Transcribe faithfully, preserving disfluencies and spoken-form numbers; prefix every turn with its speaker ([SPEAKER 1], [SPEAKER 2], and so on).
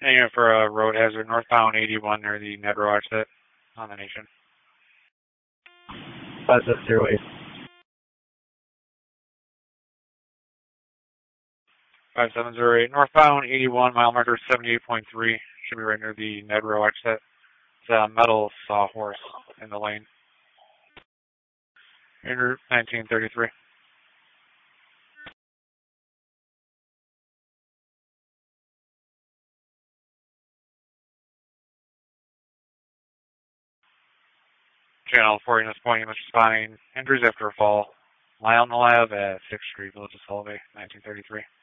[SPEAKER 1] Hanging for a road hazard northbound eighty-one near the Nedrow exit on the Nation.
[SPEAKER 2] five seven zero eight.
[SPEAKER 1] five seven zero eight, northbound eighty-one, mile marker seventy-eight point three. Should be right near the Nedrow exit. It's a metal sawhorse in the lane. Route nineteen thirty-three. Channel four units pointing, Mister Spine. Injuries after a fall. Lie on the lab at sixth Street, Village of Solvay, nineteen thirty-three.